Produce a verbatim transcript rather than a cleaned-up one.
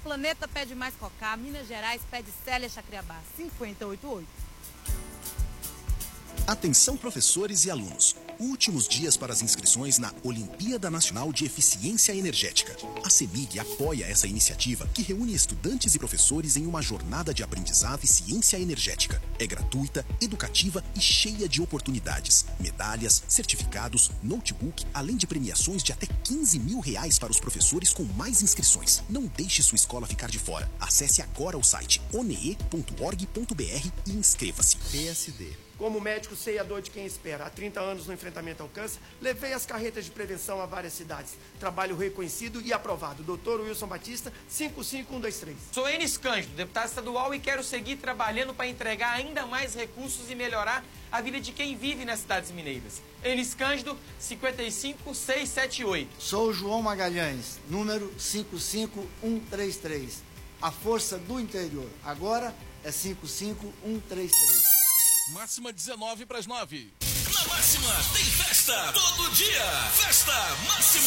Planeta pede mais Cocá, Minas Gerais pede Célia Chacriabá, cinquenta e oito oito. Atenção professores e alunos. Últimos dias para as inscrições na Olimpíada Nacional de Eficiência Energética. A CEMIG apoia essa iniciativa que reúne estudantes e professores em uma jornada de aprendizado e ciência energética. É gratuita, educativa e cheia de oportunidades. Medalhas, certificados, notebook, além de premiações de até quinze mil reais para os professores com mais inscrições. Não deixe sua escola ficar de fora. Acesse agora o site onee ponto org ponto br e inscreva-se. P S D. Como médico, sei a dor de quem espera. Há trinta anos no enfrentamento ao câncer, levei as carretas de prevenção a várias cidades. Trabalho reconhecido e aprovado. doutor Wilson Batista, cinco cinco um dois três. Sou Enis Cândido, deputado estadual, e quero seguir trabalhando para entregar ainda mais recursos e melhorar a vida de quem vive nas cidades mineiras. Enis Cândido, cinquenta e cinco seiscentos e setenta e oito. Sou João Magalhães, número cinco cinco um três três. A força do interior. Agora é cinco cinco um três três. Máxima dezenove para as nove. Na Máxima tem festa todo dia. Festa Máxima.